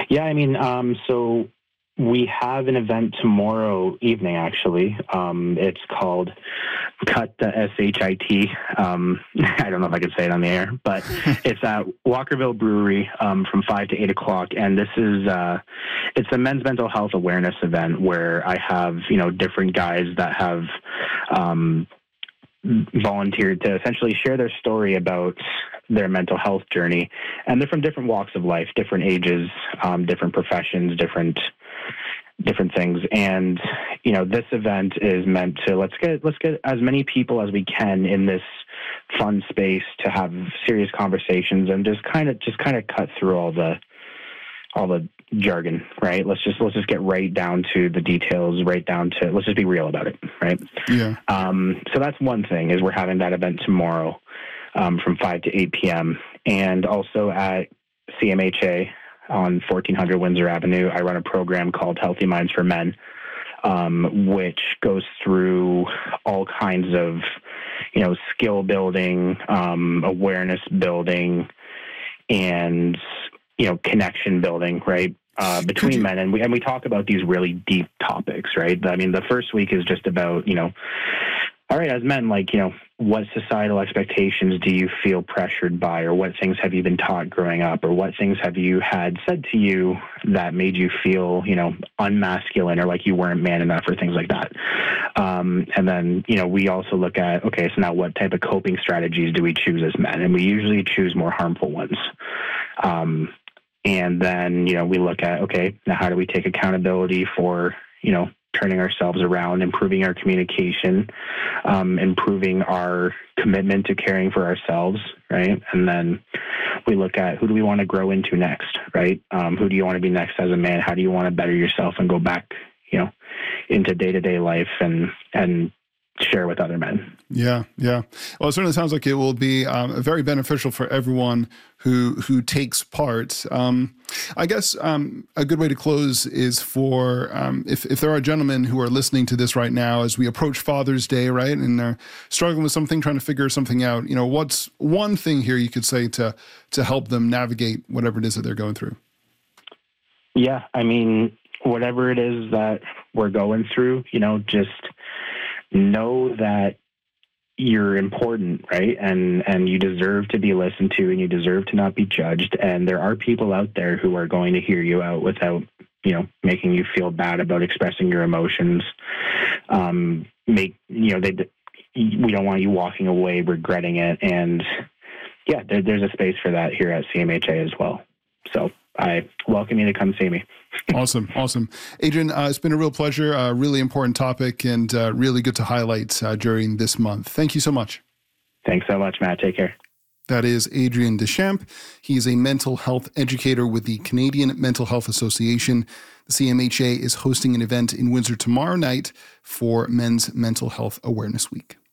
Yeah, I mean, so we have an event tomorrow evening, actually. It's called Cut the SHIT. I don't know if I could say it on the air, but it's at Walkerville Brewery from 5 to 8 o'clock. And this is, it's a men's mental health awareness event where I have, different guys that have volunteered to essentially share their story about their mental health journey. And they're from different walks of life, different ages, different professions, different things. And this event is meant to let's get as many people as we can in this fun space to have serious conversations and just kind of cut through all the jargon, right? Let's just get right down to the details, let's just be real about it, right? Yeah. So that's one thing, is we're having that event tomorrow from 5 to 8 p.m. And also at CMHA on 1400 Windsor Avenue, I run a program called Healthy Minds for Men, which goes through all kinds of, skill building, awareness building, and, connection building, right? Between men, and we talk about these really deep topics, right? I mean, the first week is just about, all right, as men, what societal expectations do you feel pressured by, or what things have you been taught growing up, or what things have you had said to you that made you feel, unmasculine, or like you weren't man enough, or things like that. And then, we also look at, okay, so now what type of coping strategies do we choose as men? And we usually choose more harmful ones. And then, we look at, okay, now how do we take accountability for, turning ourselves around, improving our communication, improving our commitment to caring for ourselves, right? And then we look at, who do we want to grow into next, right? Who do you want to be next as a man? How do you want to better yourself and go back, into day-to-day life and share with other men? Yeah. Well, it certainly sounds like it will be very beneficial for everyone who takes part. I guess a good way to close is for if there are gentlemen who are listening to this right now as we approach Father's Day, right, and they're struggling with something, trying to figure something out. What's one thing here you could say to help them navigate whatever it is that they're going through? Yeah, I mean, whatever it is that we're going through, just know that you're important, right? And you deserve to be listened to, and you deserve to not be judged. And there are people out there who are going to hear you out without, making you feel bad about expressing your emotions. We don't want you walking away regretting it. And yeah, there's a space for that here at CMHA as well. So I welcome you to come see me. Awesome. Adrian, it's been a real pleasure, a really important topic, and really good to highlight during this month. Thank you so much. Thanks so much, Matt. Take care. That is Adrian Deschamps. He is a mental health educator with the Canadian Mental Health Association. The CMHA is hosting an event in Windsor tomorrow night for Men's Mental Health Awareness Week.